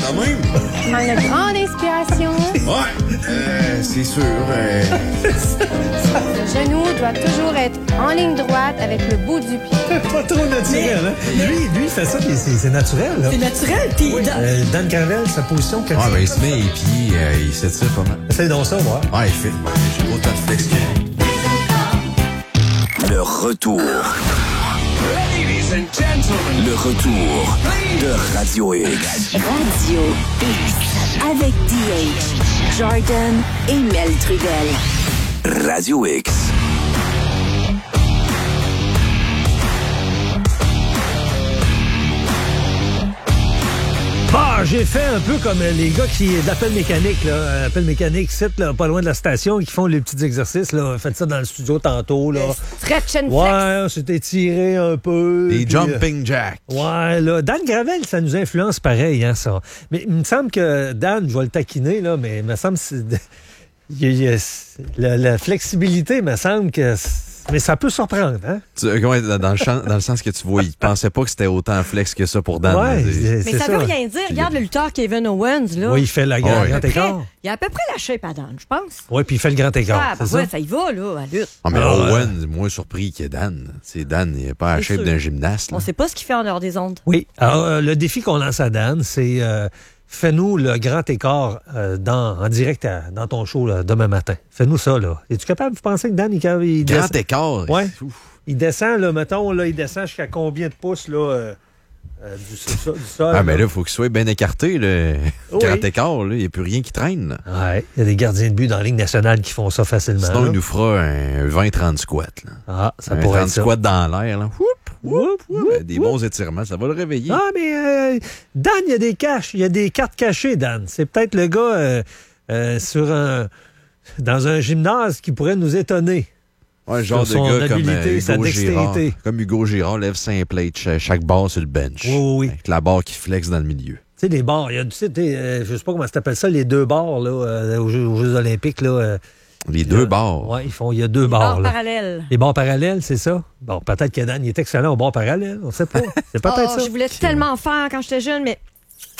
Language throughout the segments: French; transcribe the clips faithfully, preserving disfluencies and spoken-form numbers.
quand même. Prends une grande inspiration. Ouais, euh, c'est sûr. Euh... Le genou doit toujours être en ligne droite avec le bout du pied. Pas trop naturel, hein? Lui, lui, il fait ça, puis c'est, c'est naturel, là. C'est naturel, puis... Oui. dans- Euh, Dan Gravel, sa position... Quand Ouais, ben, il se met les pieds, euh, il s'étire pas mal. Essaye donc ça, moi. Ouais, il fait. Ouais, j'ai autant de flex que. Le retour. Le retour de Radio X. Radio X. Avec D H, Jordan et Mel Trudel. Radio X. Bah, j'ai fait un peu comme les gars qui de l'appel mécanique, là. Appel mécanique, c'est là, pas loin de la station, qui font les petits exercices, là. Faites ça dans le studio tantôt, là. Stretch and flex. Ouais, on s'est étiré un peu. Des puis, jumping jacks. Ouais, là. Dan Gravel, ça nous influence pareil, hein, ça. Mais il me semble que Dan, je vais le taquiner, là, mais il me semble que c'est... il y a- il y a- la, la flexibilité, il me semble que... c'est- Mais ça peut surprendre, hein? Tu- ouais, dans, le champ- dans le sens que tu vois, il pensait pas que c'était autant flex que ça pour Dan. Ouais, C'est- c'est, Mais c'est ça, ça. veut rien dire. Regarde le lutteur Kevin Owens, là. Oui, il fait le Ouais. grand, À grand peu près- écart. il a à peu près la shape à Dan, je pense. Oui, puis il fait le grand écart. Ah, ben c'est ouais, ça? ça y va, là, à lutte. Ah, mais Ah, Owen est moins surpris que Dan. C'est Dan, il n'est pas à la C'est shape sûr. d'un gymnaste. là. On sait pas ce qu'il fait en dehors des ondes. Oui. Alors, euh, le défi qu'on lance à Dan, c'est euh, fais-nous le grand écart euh, dans, en direct à- dans ton show là, demain matin. Fais-nous ça, là. Es-tu capable de penser que Dan, il, il, Grand descend, écart. Ouais. Ouf. il descend, là, mettons, là, il descend jusqu'à combien de pouces, là, euh, euh, du, sol- du sol? Ah, mais là, il faut qu'il soit bien écarté. Le Oui. grand écart, là, il n'y a plus rien qui traîne. là. Ouais, il y a des gardiens de but dans la Ligue nationale qui font ça facilement. Sinon, là. il nous fera un vingt trente squats. Là. Ah, ça un pourrait trente être ça. squats dans l'air. Là. Whoop, Whoop, whoop, Ben, des bons étirements, ça va le réveiller. Ah, mais euh, Dan, il y a des caches, il y a des cartes cachées, Dan. C'est peut-être le gars euh, euh, sur un, dans un gymnase qui pourrait nous étonner. Ouais, genre de Sur son gars comme habileté, euh, sa Hugo Girard. dextérité. Comme Hugo Girard lève cinq plates cha- chaque barre sur le bench. Oui, oui, oui. Avec la barre qui flex dans le milieu. Tu sais, les bars, il y a, tu sais, t'es, euh, je sais pas comment ça s'appelle ça, les deux bars là, euh, aux, Jeux, aux Jeux olympiques. Là, euh, Les il y deux a- barres. Ouais, ils font, il y a deux Barre bars. Là. parallèle. Les bars parallèles, c'est ça? Bon, peut-être que Dan, il est excellent au bord parallèle. On sait pas. C'est peut-être Oh, ça. je voulais tellement en faire quand j'étais jeune, mais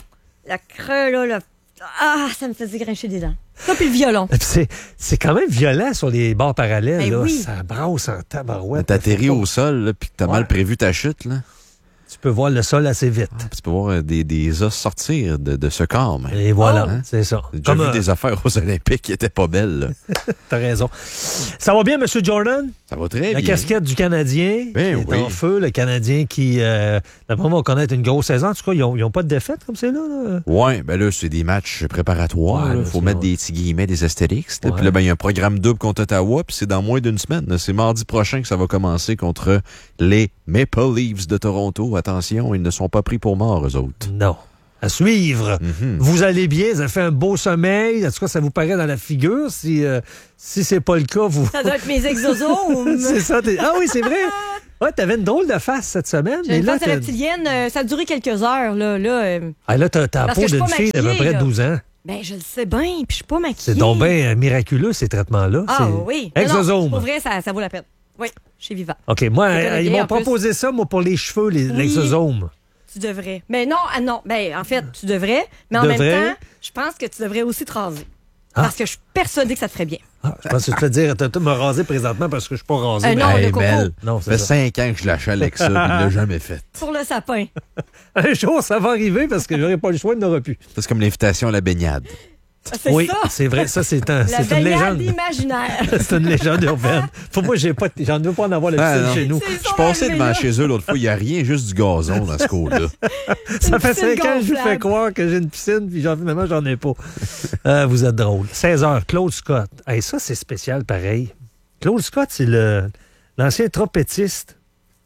la creux, là, là, ah, ça me faisait grincher des dents. Ça, puis le violon. Et puis C'est, c'est quand même violent sur les bords parallèles. Ben là. oui. Ça brasse en tabarouette. T'atterris au sol, là, puis que t'as Ouais. mal prévu ta chute. Là. Tu peux voir le sol assez vite. Puis tu peux voir euh, des, des os sortir de, de ce corps. Mais. Et voilà, Oh. c'est ça. J'ai déjà Comme, vu euh, des affaires aux Olympiques qui étaient pas belles. là. T'as raison. Ça va bien, M. Jordan? Ça va très La bien. casquette du Canadien Ben qui est oui. en feu. Le Canadien qui, euh, d'après moi, va connaître une grosse saison. En tout cas, ils n'ont pas de défaite comme c'est là. là. Ouais, ben là, c'est des matchs préparatoires. Ouais, Il là, faut c'est mettre vrai. des petits guillemets, des astérix. là. Ouais. Puis là, ben, il y a un programme double contre Ottawa, puis c'est dans moins d'une semaine. là. C'est mardi prochain que ça va commencer contre les Maple Leafs de Toronto. Attention, ils ne sont pas pris pour morts, eux autres. Non. À suivre. Mhm. Vous allez bien, vous avez fait un beau sommeil. En tout cas, ça vous paraît dans la figure. Si, euh, si c'est pas le cas, vous... Ça doit être mes exosomes. c'est ça. t'es- Ah oui, c'est vrai. Ouais, t'avais une drôle de face cette semaine. J'ai mais une là, face t'as- reptilienne, euh, ça a duré quelques heures, là. là euh, Ah, là, t'as, t'as la Parce peau que je suis d'une pas fille d'à peu maquillée, près là. douze ans. ben, je le sais bien, puis je suis pas maquillée. C'est donc bien euh, miraculeux, ces traitements-là. Ah C'est- oui. Non, non, Exosome. pour vrai, ça, ça vaut la peine. Oui, chez Viva. OK, moi, C'est euh, ils bien, m'ont en plus. proposé ça, moi, pour les cheveux, les, Oui. l'exosome. Tu devrais. Mais non, ah non. Ben, en fait, tu devrais. Mais en Devrais. même temps, je pense que tu devrais aussi te raser. Ah. Parce que je suis persuadée que ça te ferait bien. Ah, je pense que tu peux te dire, t'as tout me raser présentement parce que je suis pas rasé. Euh, mais- non, Hey, le coco. Mel, Non, ça c'est fait ça. cinq ans que je l'achète avec ça, puis il l'a jamais fait. Pour le sapin. Un jour, ça va arriver parce que j'aurai pas le choix, il n'aura plus. C'est comme l'invitation à la baignade. C'est Oui, ça. c'est vrai, ça, c'est, un, La c'est une baignade légende. imaginaire. C'est une légende urbaine. Pour moi, j'ai pas, j'en veux pas en avoir la Ah, piscine non. chez nous. C'est Je ça, suis passé arrivé devant là. chez eux l'autre fois, il n'y a rien, juste du gazon dans ce cours-là. Ça fait piscine cinq ans que je lui fais gonflable. croire que j'ai une piscine, puis j'en, finalement, j'en ai pas. Euh, vous êtes drôle. seize heures, Claude Scott. Hey, ça, c'est spécial, pareil. Claude Scott, c'est le, l'ancien trompettiste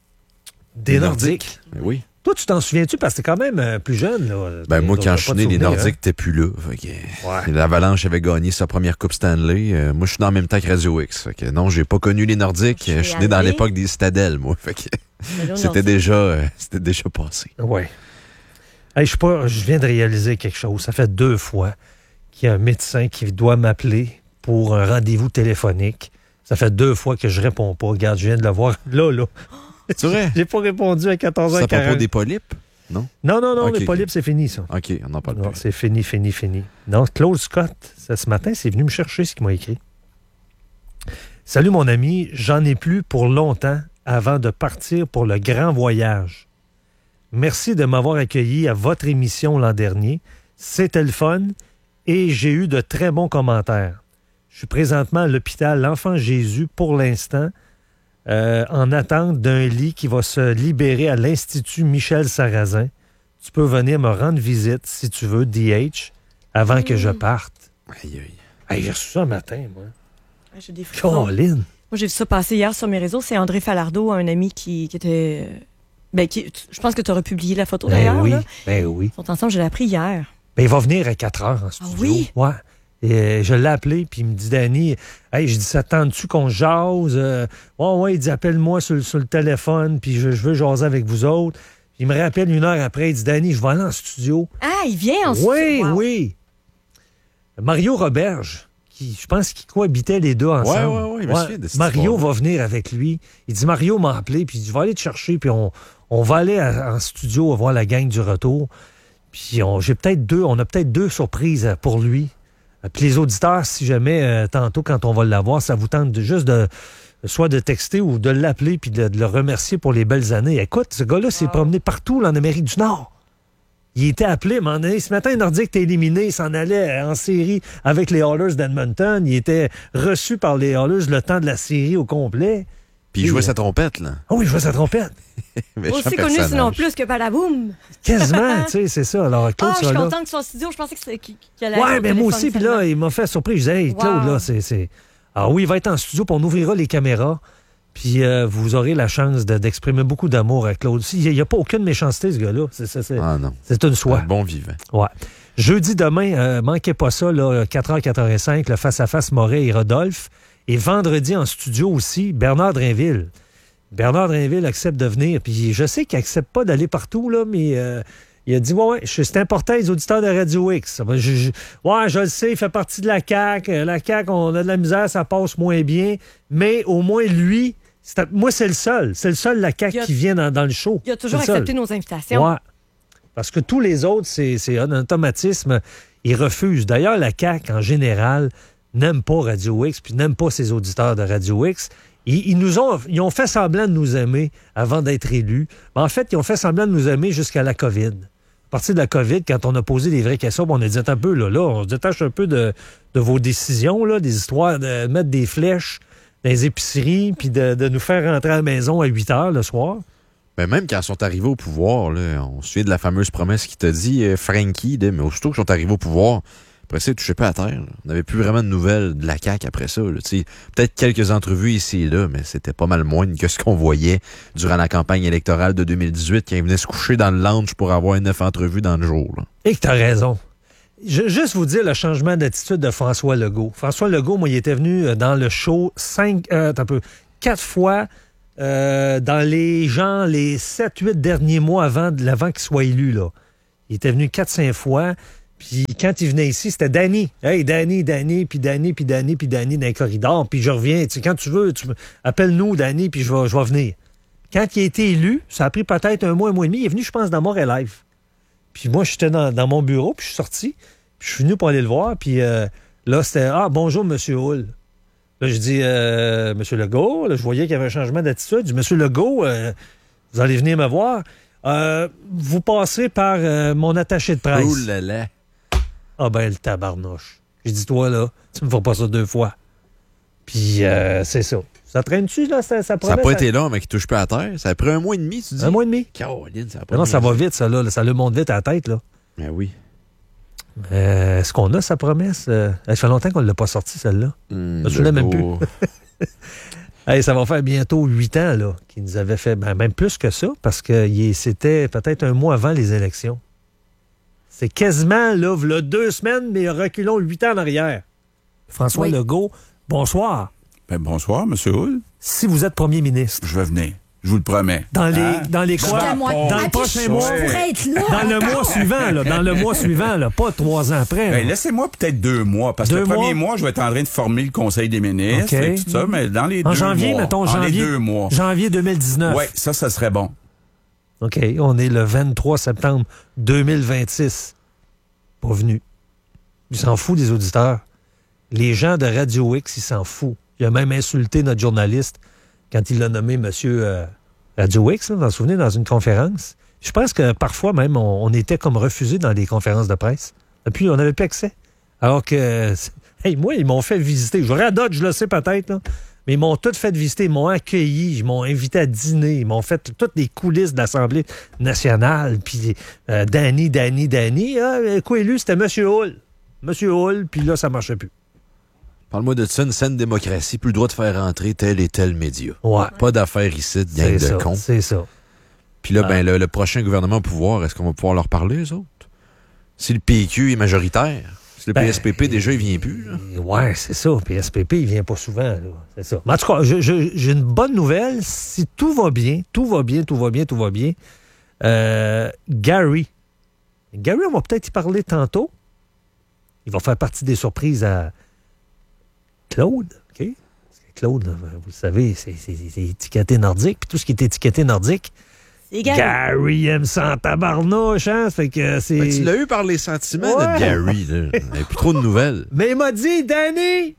des, Nordiques. Ben oui. Toi, tu t'en souviens-tu? Parce que t'es quand même euh, plus jeune. Là. Ben moi, Donc, quand t'as je suis pas né, de les souvenir, Nordiques n'étaient plus là. Fait que, Ouais. L'Avalanche avait gagné sa première Coupe Stanley. Euh, moi, je suis né en même temps que Radio X. Fait que, non, j'ai pas connu les Nordiques. Je Je suis suis né dans allée. l'époque des Citadelles, moi. Fait que, Mais là, c'était non, déjà, euh, c'était déjà passé. hein? Ouais. Hey, je suis pas, je viens de réaliser quelque chose. Ça fait deux fois qu'il y a un médecin qui doit m'appeler pour un rendez-vous téléphonique. Ça fait deux fois que je réponds pas. Regarde, je viens de le voir là, là. C'est vrai? J'ai pas répondu à quatorze C'est heures à propos quarante. des polypes? Non? Non, non, non, Okay, mais pas okay. libre, c'est fini, ça. OK, on n'en parle Non, plus. c'est fini, fini, fini. Non, Claude Scott, ça, ce matin, c'est venu me chercher ce qu'il m'a écrit. Salut, mon ami, j'en ai plus pour longtemps avant de partir pour le grand voyage. Merci de m'avoir accueilli à votre émission l'an dernier. C'était le fun et j'ai eu de très bons commentaires. Je suis présentement à l'hôpital L'Enfant Jésus pour l'instant, euh, en attente d'un lit qui va se libérer à l'Institut Michel Sarrazin. Tu peux venir me rendre visite si tu veux, D H, avant mmh. que je parte. Aïe, aïe. Hey, j'ai reçu ça un matin, moi. J'ai des frissons. Colin. Moi, j'ai vu ça passer hier sur mes réseaux. C'est André Falardeau, un ami qui, qui était... Ben, qui, je pense que tu aurais publié la photo Ben d'ailleurs. oui, là. ben oui. Ils sont ensemble, je l'ai appris hier. Ben, il va venir à quatre heures en studio. Ah oui? Ouais. Et euh, je l'ai appelé, puis il me dit, Danny, hey, je dis, ça tente-tu qu'on jase? Euh, ouais, ouais, il dit, appelle-moi sur, sur le téléphone, puis je, je veux jaser avec vous autres. Puis il me rappelle une heure après, il dit, Danny, je vais aller en studio. Ah, il vient en Oui, studio. Wow. oui. Mario Roberge, qui, je pense qu'ils cohabitaient les deux ensemble. Ouais, ouais, ouais, je me souviens de cette Mario histoire-là. va venir avec lui. Il dit, Mario m'a appelé, puis il dit, je vais aller te chercher, puis on, on va aller à- en studio voir la gang du retour. Puis on, j'ai peut-être deux, on a peut-être deux surprises euh, pour lui. Euh, Puis les auditeurs, si jamais, euh, tantôt, quand on va l'avoir, ça vous tente de, juste de soit de texter ou de l'appeler puis de, de le remercier pour les belles années. Écoute, ce gars-là s'est promené partout là, en Amérique du Nord. Il était appelé, à un moment donné, ce matin, Nordique était éliminé, il s'en allait en série avec les Oilers d'Edmonton. Il était reçu par les Oilers le temps de la série au complet. Puis il jouait sa trompette, là. Oh oui, il jouait sa trompette. Méchant Aussi connu personnage. sinon plus que Balaboum. Quasiment, tu sais, c'est ça. Alors, Claude Ah, je sera suis là. contente qu'il soit en studio. Je pensais que c'était qu'il qu'il allait Ouais, être au mais moi téléphone aussi, puis seulement. là, il m'a fait surprise. Je disais, hey, Claude, Wow. là, c'est, c'est. Alors oui, il va être en studio, puis on ouvrira les caméras, puis euh, vous aurez la chance de- d'exprimer beaucoup d'amour à Claude. Il n'y a, pas aucune méchanceté, ce gars-là. C'est, c'est, c'est, Ah non. c'est une soie. Un bon vivant. Ouais. Jeudi demain, euh, manquez pas ça, là, quatre heures quatre-vingt-cinq, le face-à-face Moret et Rodolphe. Et vendredi en studio aussi, Bernard Drainville. Bernard Drainville accepte de venir. Puis je sais qu'il n'accepte pas d'aller partout, là, mais euh, il a dit, ouais, ouais, je- c'est important, les auditeurs de Radio X. Je- je- ouais, je le sais, il fait partie de la C A Q. Euh, La C A Q, on a de la misère, ça passe moins bien. Mais au moins, lui, c'est à- moi, c'est le seul. C'est le seul, la C A Q, Il a- qui vient dans, dans le show. Il a toujours C'est le seul. accepté nos invitations. Ouais. Parce que tous les autres, c'est, c'est un automatisme. Ils refusent. D'ailleurs, la C A Q, en général, n'aime pas Radio X, puis n'aime pas ses auditeurs de Radio X. Ils, ils nous ont, ils ont fait semblant de nous aimer avant d'être élus. Mais en fait, ils ont fait semblant de nous aimer jusqu'à la COVID. À partir de la COVID, quand on a posé des vraies questions, on a dit un peu, là, là, on se détache un peu de, de vos décisions, là, des histoires de mettre des flèches dans les épiceries, puis de, de nous faire rentrer à la maison à huit heures le soir. Ben même quand ils sont arrivés au pouvoir, là, on se souvient de la fameuse promesse qu'il t'a dit, euh, Frankie, là, mais aussitôt qu'ils sont arrivés au pouvoir, après ça, ils touchaient pas à terre. Là. On n'avait plus vraiment de nouvelles de la C A Q après ça. Là. Peut-être quelques entrevues ici et là, mais c'était pas mal moins que ce qu'on voyait durant la campagne électorale de deux mille dix-huit, quand ils venaient se coucher dans le lounge pour avoir neuf entrevues dans le jour. Là. Et que t'as raison. Je, juste vous dire le changement d'attitude de François Legault. François Legault, moi, il était venu dans le show cinq, euh, un peu, quatre fois euh, dans les gens, les sept, huit derniers mois avant, avant qu'il soit élu. Là. Il était venu quatre, cinq fois. Puis quand il venait ici, c'était Danny. Hey, Danny, Danny, puis Danny, puis Danny, puis Danny dans les corridors. Puis je reviens. Tu sais, quand tu veux, tu me- appelle-nous, Danny, puis je vais, je vais venir. Quand il a été élu, ça a pris peut-être un mois, un mois et demi. Il est venu, je pense, dans Montréal Live. Puis moi, j'étais dans, dans mon bureau, puis je suis sorti. Puis je suis venu pour aller le voir. Puis euh, là, c'était « Ah, bonjour, Monsieur Hull. » Là, je dis euh, « Monsieur Legault. » Là, je voyais qu'il y avait un changement d'attitude. Je dis « Monsieur Legault, euh, vous allez venir me voir. Euh, vous passez par euh, mon attaché de presse. » Ouh là là. Ah ben, le tabarnouche. J'ai dit, toi, là, tu me feras pas ça deux fois. Puis, euh, c'est ça. Ça traîne-tu, là? Ça, ça, Ça n'a promet, pas été long, mais qui touche pas à terre. Ça a pris un mois et demi, tu dis? Un mois et demi. Caroline, ça a pas Non, mis ça va longtemps. vite, ça, là. Ça le monte vite à la tête, là. Ben oui. Euh, est-ce qu'on a sa promesse? Euh, ça fait longtemps qu'on ne l'a pas sortie, celle-là. Hum, Je l'ai même Legault. Hey, ça va faire bientôt huit ans, là, qu'il nous avait fait, ben, même plus que ça, parce que il- c'était peut-être un mois avant les élections. C'est quasiment, là, v'là deux semaines, mais reculons huit ans en arrière. François Oui. Legault, bonsoir. Ben, bonsoir, M. Hull. Si vous êtes premier ministre, Je vais venir. Je vous le promets. dans les, Hein? dans les quoi? à moi. Dans Ah, le puis prochain je mois? pourrais être là. Dans le mois suivant, là. Dans le mois suivant, là. Pas trois ans après. Ben, là. laissez-moi peut-être deux mois, parce que Deux le premier mois? mois, je vais être en train de former le Conseil des ministres OK. et tout ça, mais dans les En deux janvier, mois. mettons, dans janvier. les deux mois. Janvier deux mille dix-neuf. Oui, ça, ça serait bon. OK, on est le vingt-trois septembre deux mille vingt-six. Pas venu. Il s'en fout des auditeurs. Les gens de Radio X, ils s'en foutent. Il a même insulté notre journaliste quand il l'a nommé Monsieur euh, Radio X, là, vous vous souvenez, dans une conférence. Je pense que parfois même, on, on était comme refusé dans des conférences de presse. Et puis, on n'avait plus accès. Alors que, hey, moi, ils m'ont fait visiter. J'aurais à Dodge, je le sais peut-être, là. Mais ils m'ont tout fait visiter, ils m'ont accueilli, ils m'ont invité à dîner, ils m'ont fait toutes les coulisses de l'Assemblée nationale. Puis euh, Danny, Danny, Danny, ah, co-élu, c'était M. Hull. M. Hull, puis là, ça ne marchait plus. Parle-moi de ça, une saine démocratie, plus le droit de faire rentrer tel et tel média. Ouais. Pas d'affaires ici, de gang de ça, cons. C'est ça. Puis là, Ah. ben, le, le prochain gouvernement au pouvoir, est-ce qu'on va pouvoir leur parler, eux autres? Si le P Q est majoritaire, si le Ben, P S P P, déjà, il vient plus, là. Ouais, c'est ça. P S P P, il vient pas souvent. Là. C'est ça. Mais en tout cas, je- je- j'ai une bonne nouvelle. Si tout va bien, tout va bien, tout va bien, tout va bien, euh, Gary. Gary, on va peut-être y parler tantôt. Il va faire partie des surprises à Claude. OK? Parce que Claude, là, vous le savez, c'est, c'est- c'est étiqueté nordique. Puis tout ce qui est étiqueté nordique, C'est Gary. Gary aime ça en tabarnouche. Hein? Ça fait que c'est... Ben, tu l'as eu par les sentiments, Ouais. notre Gary, là. Il n'y a plus trop de nouvelles. Mais il m'a dit, Danny,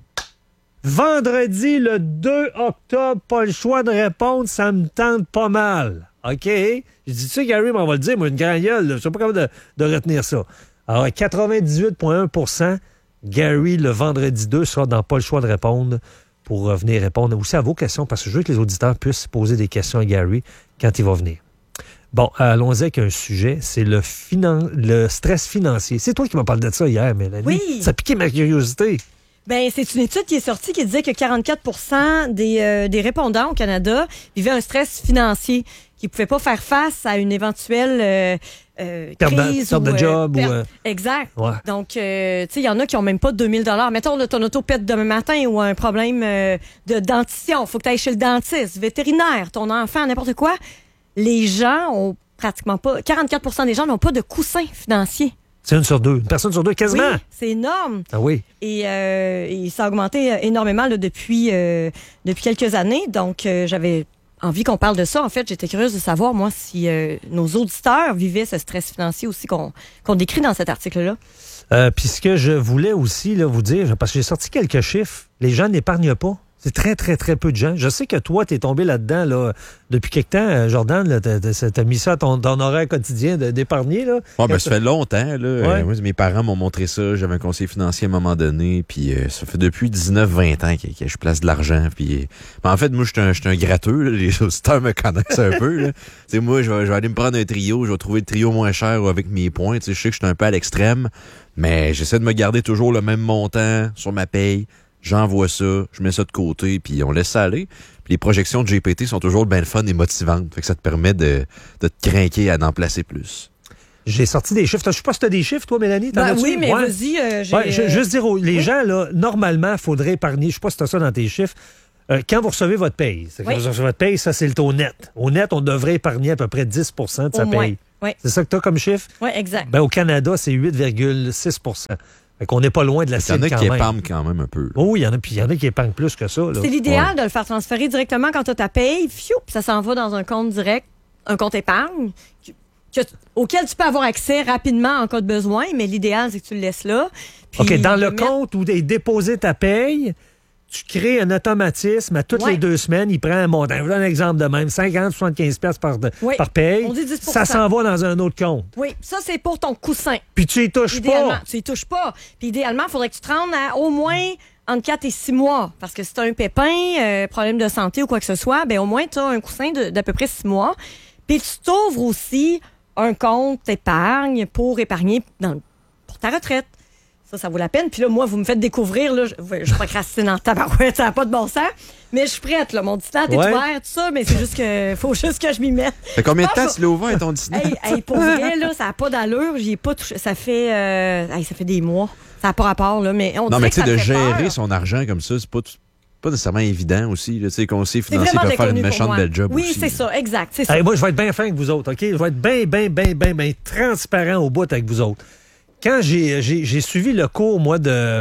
vendredi, le deux octobre, pas le choix de répondre, ça me tente pas mal. OK? J'ai dit, tu sais, Gary, mais on va le dire, moi, une grande gueule, là, je sais pas comment de, de retenir ça. Alors, quatre-vingt-dix-huit virgule un pour cent, Gary, le vendredi deux, sera dans pas le choix de répondre pour euh, venir répondre aussi à vos questions, parce que je veux que les auditeurs puissent poser des questions à Gary quand il va venir. Bon, allons-y avec un sujet, c'est le, finan- le stress financier. C'est toi qui m'as parlé de ça hier, Mélanie. Oui. Ça a piqué ma curiosité. Ben, c'est une étude qui est sortie qui disait que quarante-quatre pour cent des, euh, des répondants au Canada vivaient un stress financier, qui ne pouvaient pas faire face à une éventuelle euh, euh, Perte de- crise. perte de ou, euh, job ou, perte- euh, Exact. Ouais. Donc, euh, tu sais, il y en a qui n'ont même pas deux mille dollars. Mettons, là, ton auto pète demain matin ou un problème euh, de dentition. Il faut que tu ailles chez le dentiste, vétérinaire, ton enfant, n'importe quoi. Les gens ont pratiquement pas... quarante-quatre pour cent des gens n'ont pas de coussin financier. C'est une sur deux. Une personne sur deux, quasiment. Oui, c'est énorme. Ah oui. Et, euh, et ça a augmenté euh, énormément là, depuis, euh, depuis quelques années. Donc, euh, j'avais envie qu'on parle de ça. En fait, j'étais curieuse de savoir, moi, si euh, nos auditeurs vivaient ce stress financier aussi qu'on qu'on décrit dans cet article-là. Euh, Puis ce que je voulais aussi là, vous dire, parce que j'ai sorti quelques chiffres, les gens n'épargnent pas. C'est très, très, très peu de gens. Je sais que toi, tu es tombé là-dedans là, depuis quelque temps, euh, Jordan. Tu as mis ça à ton, ton horaire quotidien de- d'épargner. Là. Ouais, ben, ça fait longtemps, là. Ouais. Euh, moi, mes parents m'ont montré ça. J'avais un conseiller financier à un moment donné. Puis euh, ça fait depuis dix-neuf vingt ans que, que je place de l'argent. Puis, euh, ben, en fait, moi, je suis un, j'suis un gratteux. Là. Les auditeurs me connaissent un peu. Là. Tu sais, moi, je vais, je vais aller me prendre un trio. Je vais trouver le trio moins cher avec mes points. Tu sais, je sais que je suis un peu à l'extrême. Mais j'essaie de me garder toujours le même montant sur ma paye. J'envoie ça, je mets ça de côté, puis on laisse ça aller. Puis les projections de G P T sont toujours bien le fun et motivantes. Fait que ça te permet de, de te craquer à en placer plus. J'ai sorti des chiffres. Je sais pas si tu as des chiffres, toi, Mélanie. T'en Ben as-tu? oui, mais Ouais. vas-y. euh, j'ai, Ouais, je- euh, juste dire aux les oui. gens, là, normalement, il faudrait épargner. Je sais pas si tu as ça dans tes chiffres. Euh, quand vous recevez votre paye, c'est quand Oui. vous recevez votre paye, ça, c'est le taux net. Au net, on devrait épargner à peu près dix pour cent de sa Au moins. paye. Oui, C'est ça que tu as comme chiffre? ouais, exact. Ben, au Canada, c'est huit virgule six pour cent. Fait qu'on n'est pas loin de la Il y en cible a quand qui même. épargnent quand même un peu. là. Oh, oui, il y en a, puis il y en a qui épargnent plus que ça. Là. C'est l'idéal Ouais. de le faire transférer directement quand tu as ta paye. Fiou, puis ça s'en va dans un compte direct, un compte épargne, que- que- auquel tu peux avoir accès rapidement en cas de besoin, mais l'idéal, c'est que tu le laisses là. Puis OK, dans le mettre- compte où est déposé ta paye, tu crées un automatisme. À toutes Ouais. les deux semaines, il prend un montant. Je vous donne un exemple de même. cinquante, soixante-quinze piastres par, Oui. par paye. On dit dix pour cent. Ça s'en va dans un autre compte. Oui, ça, c'est pour ton coussin. Puis tu y touches Idéalement, pas. tu y touches pas. Puis idéalement, il faudrait que tu te rendes à au moins entre quatre et six mois. Parce que si tu as un pépin, euh, problème de santé ou quoi que ce soit, ben au moins, tu as un coussin de- d'à peu près six mois. Puis tu t'ouvres aussi un compte épargne pour épargner dans, pour ta retraite. Ça, ça vaut la peine. Puis là, moi, vous me faites découvrir, là, je, je procrastine en tabarouette, ça n'a pas de bon sens. Mais je suis prête, là. Mon Disney est Ouais. ouvert, tout ça, mais c'est juste que faut juste que je m'y mette. Fait combien de Ah, temps ça- tu l'as ouvert ton Disney? Hey, hey, pour vrai, là, ça n'a pas d'allure. J'y ai pas touché. Ça fait, euh, hey, ça fait des mois. Ça n'a pas rapport, là. Mais on non, dirait mais que tu sais, ça de me fait gérer peur. son argent comme ça, c'est pas, pas nécessairement évident aussi. Tu sais, conseiller C'est financier vraiment peut faire une déconnu pour méchante moi. belle job Oui, aussi. c'est ça, exact. C'est ça. Hey, moi, je vais être bien fin avec vous autres, OK? Je vais être bien, bien, bien, bien, bien transparent au bout avec vous autres. Quand j'ai, j'ai, j'ai suivi le cours, moi, de,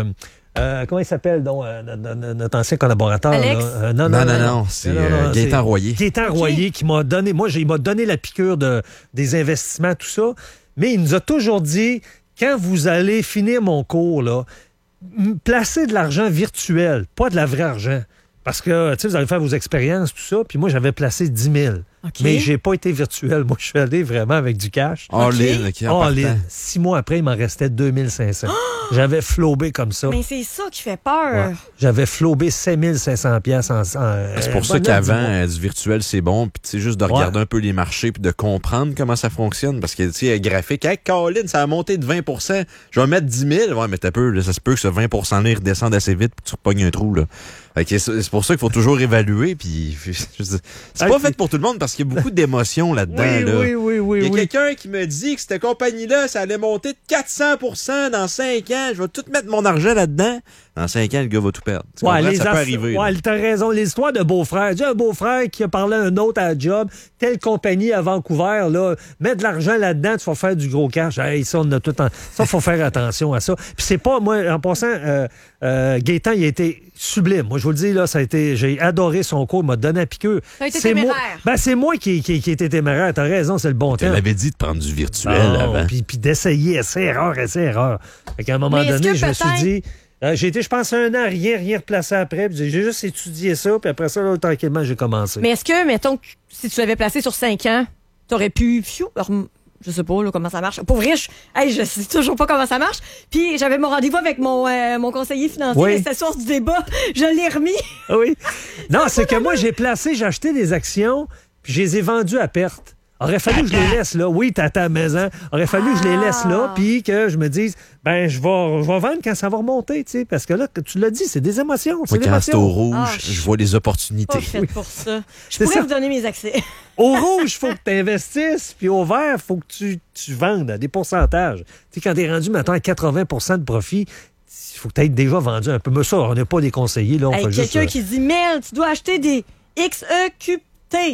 Euh, comment il s'appelle, donc, euh, notre, notre- notre ancien collaborateur? Alex? là? Euh, non, Non, non, non, c'est euh, Gaétan c'est Royer. Gaétan Royer qui m'a donné, moi, j'ai- il m'a donné la piqûre de, des investissements, tout ça. Mais il nous a toujours dit, quand vous allez finir mon cours, là, m- placez de l'argent virtuel, pas de la vraie argent. Parce que, tu sais, vous allez faire vos expériences, tout ça. Puis moi, j'avais placé dix mille. OK. Mais j'ai pas été virtuel. Moi, je suis allé vraiment avec du cash. All OK. in, OK, en All in. partant. Six mois après, il m'en restait deux mille cinq cents. J'avais flobé comme ça. Mais c'est ça qui fait peur. Ouais. J'avais flobé cinq mille cinq cents piastres en, en C'est pour euh, ça bonne qu'avant, dix mois. euh, du virtuel, c'est bon. Puis, tu sais, juste de regarder un peu les marchés puis de comprendre comment ça fonctionne. Parce que, tu sais, graphique, hey, Colin, ça a monté de vingt pour cent. Je vais mettre dix mille. Ouais, mais t'as peu, là, ça se peut que ce vingt pour cent-là, il redescende assez vite puis tu repognes un trou, là. Fait que c'est c'est pour ça qu'il faut toujours évaluer. Puis, je veux dire, c'est pas Ah, fait pour tout le monde parce qu'il y a beaucoup d'émotions là-dedans, Oui, là. oui, oui, oui, Il y a oui. quelqu'un qui me dit que cette compagnie-là, ça allait monter de quatre cents pour cent dans cinq ans. Je vais tout mettre mon argent là-dedans. Dans cinq ans, le gars va tout perdre. Tu Ouais, comprends? les Ça peut aff- arriver. Ouais, là. t'as raison. Les histoires de beau-frère. J'ai un beau-frère qui a parlé à un autre à la job, telle compagnie à Vancouver, là, mets de l'argent là-dedans, tu vas faire du gros cash. Hey, ça, on a tout en... Ça, faut faire attention à ça. Puis c'est pas, moi, en passant, euh, euh, Gaétan, il a été sublime. Moi, je vous le dis, là, ça a été, j'ai adoré son cours, il m'a donné la piqûre. Ça a été C'est moi, téméraire. ben, c'est moi qui, qui, qui était téméraire. T'as raison, c'est le bon Tu temps. l'avais dit de prendre du virtuel Non, avant. Puis, puis d'essayer, essai, erreur, essai, erreur. Fait qu'à un moment Mais est-ce donné, que je me suis peut-être- dit, euh, j'ai été, je pense, un an, rien, rien replacé après. Puis j'ai juste étudié ça, puis après ça, là, tranquillement, j'ai commencé. Mais est-ce que, mettons, que si tu l'avais placé sur cinq ans, t'aurais pu. Pfiou, rem- je sais pas là, comment ça marche. Pour vrai, je, hey, je sais toujours pas comment ça marche. Puis j'avais mon rendez-vous avec mon, euh, mon conseiller financier, Oui. mais c'était source du débat. Je l'ai remis. Ah oui. Non, c'est que moi, j'ai placé, j'ai acheté des actions, puis je les ai vendues à perte. Aurait fallu que je les laisse là. Oui, t'as ta maison. Aurait fallu que je les laisse là, puis que je me dise, ben, je vais, je vais vendre quand ça va remonter, tu sais. Parce que là, que tu l'as dit, c'est des émotions. C'est Moi, des quand c'est au émotions. rouge, Ah, je vois les opportunités. Pas fait pour ça. Je C'est pourrais ça. vous donner mes accès. Au rouge, il faut que tu investisses, puis au vert, il faut que tu, tu vendes à des pourcentages. Tu sais, quand tu es rendu maintenant à quatre-vingts pour cent de profit, il faut que tu aies déjà vendu un peu. Mais ça, on n'est pas des conseillers, là. On Hey, fait juste, quelqu'un euh, qui dit Mel, tu dois acheter des X E Q T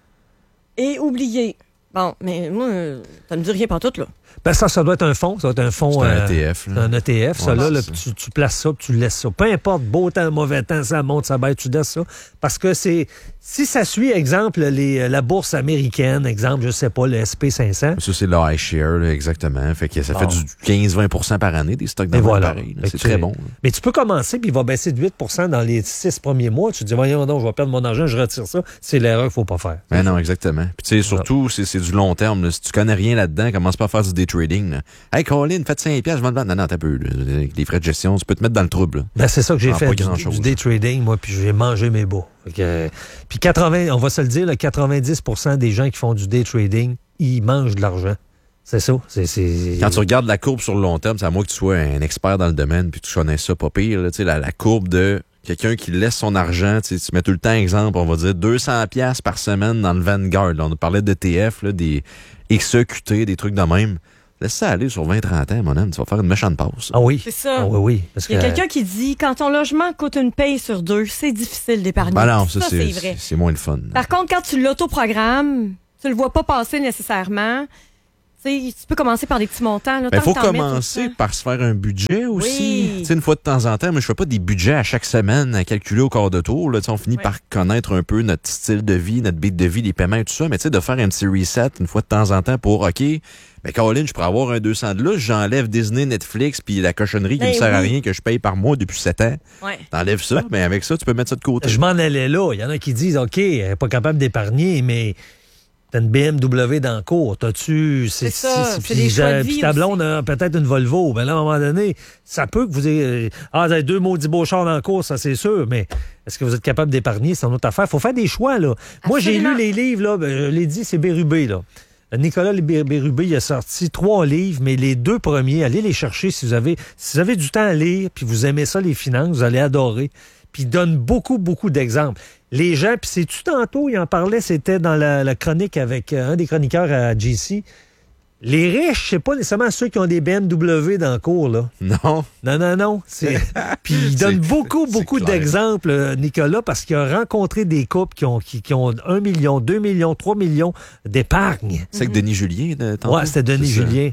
et oublier. Bon, mais moi, euh, ça me dit rien pantoute, là. Ben ça, ça doit être un fonds. Ça doit être un fonds. C'est un euh, E T F. c'est là. un E T F, ça, Ouais, là, c'est là, ça. tu, tu places ça, puis tu laisses ça. Peu importe, beau temps, mauvais temps, ça monte, ça baisse, tu laisses ça. Parce que c'est, si ça suit, exemple, les, la bourse américaine, exemple, je sais pas, le S P cinq cents. Ça, c'est le iShare, là, exactement. Fait que ça fait Bon. du quinze à vingt pour cent par année des stocks de Et voilà. pareil. là. Fait C'est que très tu- bon. là. Mais tu peux commencer, puis il va baisser de huit pour cent dans les six premiers mois. Tu te dis, voyons donc, je vais perdre mon argent, je retire ça. C'est l'erreur qu'il faut pas faire. Ben non, exactement. Puis tu sais, surtout, c'est c'est du long terme. là. Si tu connais rien là-dedans, commence pas à faire du day trading. Là. Hey, Colin, faites cinq piastres, je vais te vendre. Non, non, t'as peu. là. Avec les frais de gestion, tu peux te mettre dans le trouble. là. Ben, c'est ça que j'ai Ah, fait, pas du, grand-chose. du day trading, moi, puis j'ai mangé mes bas. Fait que, euh, puis quatre-vingts, on va se le dire, là, quatre-vingt-dix pour cent des gens qui font du day trading, ils mangent de l'argent. C'est ça. C'est, c'est... Quand tu regardes la courbe sur le long terme, c'est à moins que tu sois un expert dans le domaine puis tu connais ça pas pire. Là, tu sais, la, la courbe de quelqu'un qui laisse son argent, tu sais, tu mets tout le temps exemple, on va dire deux cents piastres par semaine dans le Vanguard. Là, on parlait de T F, là, des X E Q T, des trucs de même. Laisse ça aller sur vingt à trente ans, mon homme. Tu vas faire une méchante pause. Ah oui. C'est ça. Ah oui, oui. Parce Il y a que- quelqu'un qui dit quand ton logement coûte une paye sur deux, c'est difficile d'épargner. Ben non, ça, ça c'est c'est vrai. c'est moins le fun. Par contre, quand tu l'autoprogrammes, tu le vois pas passer nécessairement. Tu sais, tu peux commencer par des petits montants. Il Il faut commencer par se faire un budget aussi. Oui. Tu sais, une fois de temps en temps, moi, je fais pas des budgets à chaque semaine à calculer au quart de tour. Là. Tu sais, on finit Ouais. par connaître un peu notre style de vie, notre beat de vie, les paiements et tout ça. Mais tu sais, de faire un petit reset une fois de temps en temps pour, OK, ben Caroline, je pourrais avoir un deux cents de là, j'enlève Disney, Netflix, puis la cochonnerie qui Ben ne sert à oui. rien que je paye par mois depuis sept ans. Ouais. T'enlèves ça, mais avec ça, tu peux mettre ça de côté. Je m'en allais là. Il y en a qui disent, OK, elle n'est pas capable d'épargner, mais t'as une B M W dans le cours. T'as-tu... C'est ça, c'est puis des choix de j'ai- vie puis ta blonde a peut-être une Volvo. Ben là, à un moment donné, ça peut que vous ayez... Ah, vous avez deux maudits beaux chars dans le cours, ça c'est sûr, mais est-ce que vous êtes capable d'épargner? C'est une autre affaire. Il faut faire des choix, là. Moi, j'ai Absolument. lu les livres, là. Ben, je l'ai dit, c'est Bérubé, là. Nicolas Bé- Bérubé, il a sorti trois livres, mais les deux premiers, allez les chercher si vous avez, si vous avez du temps à lire, puis vous aimez ça, les finances, vous allez adorer. Puis il donne beaucoup, beaucoup d'exemples. Les gens, puis c'est-tu tantôt, il en parlait, c'était dans la, la chronique avec euh, un des chroniqueurs à J C. Les riches, c'est pas nécessairement ceux qui ont des B M W dans le cours, là. Non. Non, non, non. C'est... Puis il donne C'est- beaucoup, c'est beaucoup clair. d'exemples, euh, Nicolas, parce qu'il a rencontré des couples qui ont, qui, qui ont un million, deux millions, trois millions d'épargne. C'est que Denis Julien, de, tantôt? Ouais, c'était Denis C'est ça. Julien. Ouais.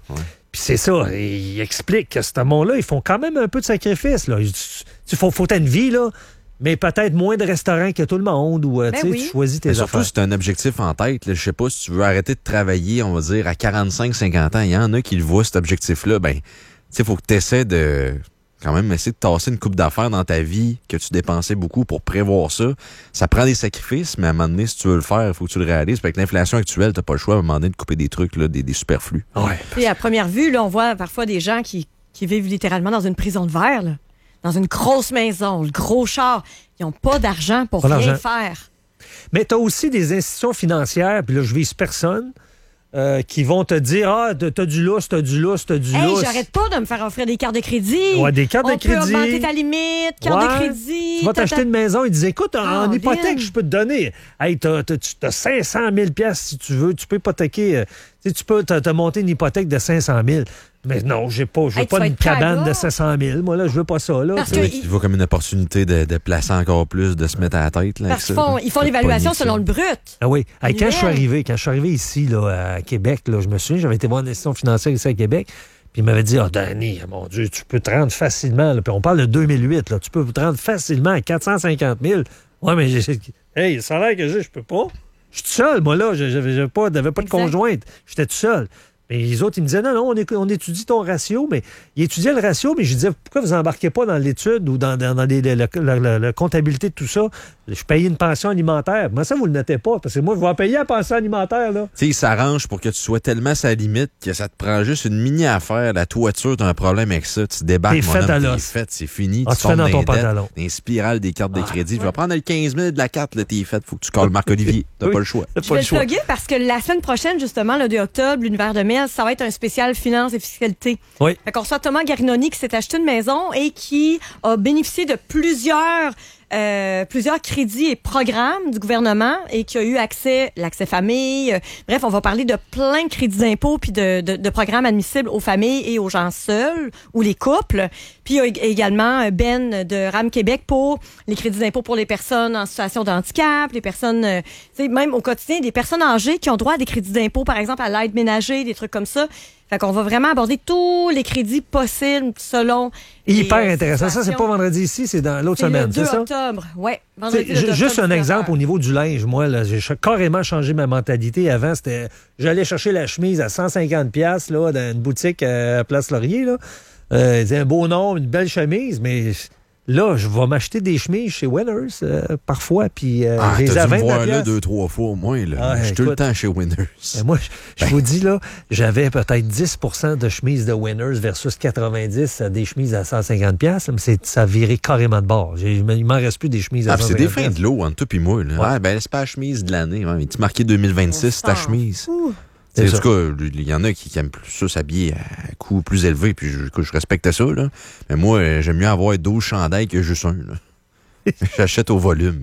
Puis c'est ça, il explique que ce monde-là, ils font quand même un peu de sacrifice. Là. Il faut, faut t'as une vie, là, mais peut-être moins de restaurants que tout le monde, ou Ben tu sais, oui. tu choisis tes Mais surtout, affaires. si tu as un objectif en tête, là, je sais pas, si tu veux arrêter de travailler, on va dire, à quarante-cinq cinquante ans, il y en a qui le voient, cet objectif-là, ben, tu sais, il faut que tu essaies de quand même essayer de tasser une coupe d'affaires dans ta vie que tu dépensais beaucoup pour prévoir ça. Ça prend des sacrifices, mais à un moment donné, si tu veux le faire, il faut que tu le réalises. Avec l'inflation actuelle, t'as pas le choix à un moment donné de couper des trucs, là, des, des superflus. Ouais. Puis à première vue, là, on voit parfois des gens qui, qui vivent littéralement dans une prison de verre, là, dans une grosse maison, le gros char. Ils n'ont pas d'argent pour Pas rien d'argent. faire. Mais tu as aussi des institutions financières, puis là, je vise personne, euh, qui vont te dire, ah, t'as du lousse, t'as du lousse, t'as du Hey, lousse. j'arrête pas de me faire offrir des cartes de crédit. Ouais, des cartes de On crédit. peut augmenter ta limite, carte Ouais. de crédit. Tu vas ta- t'acheter ta- une maison, ils disent, écoute, en, en Oh, hypothèque, Lynn. je peux te donner. Hey, t'as, t'as, tu- t'as cinq cent mille piastres si tu veux. Tu peux hypothéquer. euh, tu sais, tu peux te, te monter une hypothèque de cinq cent mille. Mais non, j'ai pas, je veux Hey, tu pas vas une être prêt à cabane de gars. cinq cent mille. Moi, là, je veux pas ça, là. Parce tu sais. que- Tu vois comme une opportunité de, de placer encore plus, de se mettre à la tête. Là, Parce qu'ils avec ça, font, là. ils font De l'évaluation pogner ça. selon le brut. Ah oui. Hey, quand je suis Lynn. arrivé, quand je suis arrivé ici, là, à Québec, là, je me souviens, j'avais été voir une institution financière ici à Québec. Puis il m'avait dit, ah, oh, Danny, mon Dieu, tu peux te rendre facilement. Là. Puis on parle de deux mille huit, là, tu peux te rendre facilement à quatre cent cinquante mille. Ouais, mais j'ai, hey, le salaire que j'ai, je peux pas. Je suis tout seul, moi, là. Je n'avais pas, j'avais pas de Exact. conjointe. J'étais tout seul. Mais les autres, ils me disaient, non, non, on, é- on étudie ton ratio. Mais ils étudiaient le ratio, mais je disais, pourquoi vous embarquez pas dans l'étude ou dans, dans, dans les- la, la- la- la comptabilité de tout ça? Je payais une pension alimentaire. Moi, ça, vous le notez pas, parce que moi, je vais en payer la pension alimentaire, là. Tu sais, il s'arrange pour que tu sois tellement sa limite que ça te prend juste une mini-affaire. La toiture, t'as un problème avec ça. Tu débarques, T'es mon fait homme, à t'es l'os. fait, c'est fini. Ah, tu fais tombes dans ton les dettes, pantalon. dans les spirales des cartes de crédit. Je vais prendre le quinze mille de la carte, là, t'es fait. Faut que tu colles Marc-Olivier. T'as Oui. pas le choix. T'as Je pas vais le le choix. plugger parce que la semaine prochaine, justement, le deux octobre, l'univers de Mel, ça va être un spécial finance et fiscalité. Oui. Fait qu'on reçoit Thomas Garinoni qui s'est acheté une maison et qui a bénéficié de plusieurs euh, plusieurs crédits et programmes du gouvernement et qui a eu accès, l'accès famille. Euh, bref, on va parler de plein de crédits d'impôt puis de, de, de programmes admissibles aux familles et aux gens seuls ou les couples. Puis il y a ég- également Ben de RAM Québec pour les crédits d'impôt pour les personnes en situation de handicap, les personnes, euh, tu sais, même au quotidien, des personnes âgées qui ont droit à des crédits d'impôt, par exemple à l'aide ménager, des trucs comme ça. Fait qu'on va vraiment aborder tous les crédits possibles selon les, Hyper euh, intéressant. Ça, c'est situations. pas vendredi ici, c'est dans l'autre C'est le semaine, deux c'est ça? octobre. Oui, Tu vendredi sais, le ju- deux juste un octobre, exemple dix-neuf au niveau du linge. Moi, là, j'ai ch- carrément changé ma mentalité. Avant, c'était j'allais chercher la chemise à cent cinquante piastres là, dans une boutique à Place Laurier. Là. Euh, c'est un beau nom, une belle chemise, mais là, je vais m'acheter des chemises chez Winners euh, parfois, puis euh, Ah, je les ai t'as à dû me vingt-neuf voir là piastres. deux, trois fois au moins. Là. Ah, je suis tout le écoute. temps chez Winners. Ben, moi, je, je vous dis, là, j'avais peut-être dix pour cent de chemises de Winners versus quatre-vingt-dix à des chemises à cent cinquante piastres, mais c'est, ça a viré carrément de bord. J'ai- il m'en reste plus des chemises à Ah, puis cent c'est cinquante des fins de l'eau entre toi et moi. Là. Ouais. Ah, ben, c'est pas la chemise de l'année. Ouais. Tu marqué deux mille vingt-six, c'est ta On s'en chemise. fout. C'est En ça. tout cas, il y en a qui, qui aiment plus ça s'habiller à coût plus élevé, puis je, écoute, je respecte ça. Là. Mais moi, euh, j'aime mieux avoir douze chandails que juste un. Là. J'achète au volume.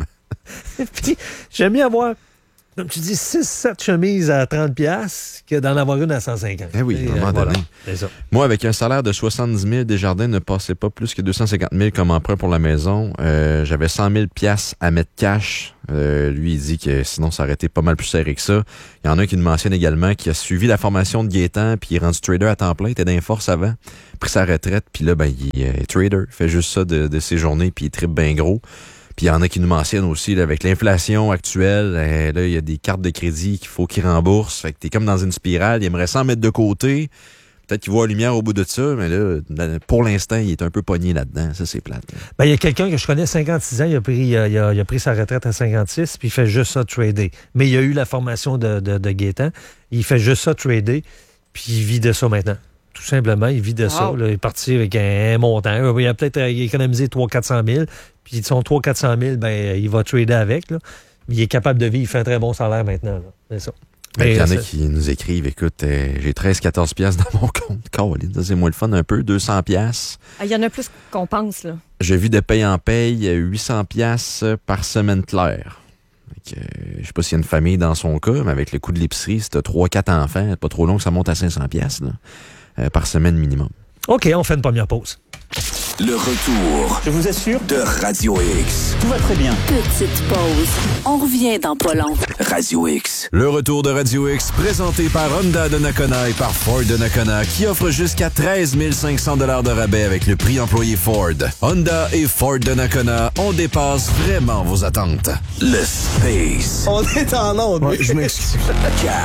Puis, j'aime mieux avoir, comme tu dis, six sept chemises à trente piastres que d'en avoir une à cent cinquante. Eh oui, Et, à un moment voilà. donné. C'est ça. Moi, avec un salaire de soixante-dix mille, Desjardins ne passait pas plus que deux cent cinquante mille comme emprunt pour la maison. Euh, j'avais cent mille piastres à mettre cash. Euh, lui, il dit que sinon, ça aurait été pas mal plus serré que ça. Il y en a qui le mentionne également, qui a suivi la formation de Gaétan, puis il est rendu trader à temps plein, il était dans les forces avant, pris sa retraite, puis là, ben, il est trader. Il fait juste ça de, de ses journées, puis il tripe bien gros. Puis il y en a qui nous mentionnent aussi, là, avec l'inflation actuelle, euh, là, il y a des cartes de crédit qu'il faut qu'ils remboursent. Fait que t'es comme dans une spirale. Il aimerait s'en mettre de côté. Peut-être qu'il voit la lumière au bout de ça, mais là, pour l'instant, il est un peu pogné là-dedans. Ça, c'est plate. là. Ben, il y a quelqu'un que je connais, cinquante-six ans, il a pris, il a, il a- il a pris sa retraite à cinquante-six, puis il fait juste ça, trader. Mais il a eu la formation de, de, de Gaétan. Il fait juste ça, trader, puis il vit de ça maintenant. Tout simplement, il vit de ça. Wow. Là. Il est parti avec un, un montant. Il a peut-être économisé trois cents à quatre cent mille, puis son trois cents à quatre cent mille, ben, il va trader avec. Là. Il est capable de vivre, il fait un très bon salaire maintenant. Là. C'est ça. Mais il y en a ça- qui nous écrivent, écoute, euh, j'ai treize quatorze piastres dans mon compte. Caroline, ça, c'est moins le fun un peu. deux cents piastres. Ah, il y en a plus qu'on pense, là. Je vis de paye en paye, huit cents piastres par semaine claire. Fait que, euh, je sais pas s'il y a une famille dans son cas, mais avec le coût de l'épicerie, si t'as trois quatre enfants, pas trop long que ça monte à cinq cents piastres là, euh, par semaine minimum. OK, on fait une première pause. Le retour Je vous assure, de Radio X. tout va très bien. Petite pause. On revient dans pas long. Radio X. Le retour de Radio X, présenté par Honda de Nakona et par Ford de Nakona, qui offre jusqu'à treize mille cinq cents dollars de rabais avec le prix employé Ford. Honda et Ford de Nakona, on dépasse vraiment vos attentes. Le Space. On est en onde. Je m'excuse. Gas.